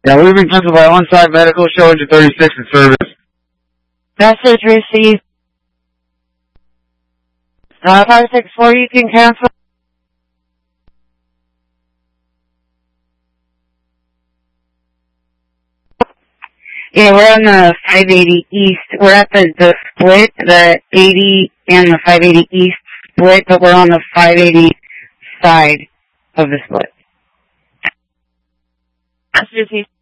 Yeah, we've been canceled by on-site medical show into 36 in service. Message received. 564, you can cancel. Yeah, we're on the 580 East. We're at the split, the 80 and the 580 East split, but we're on the 580 side of the split. Message received.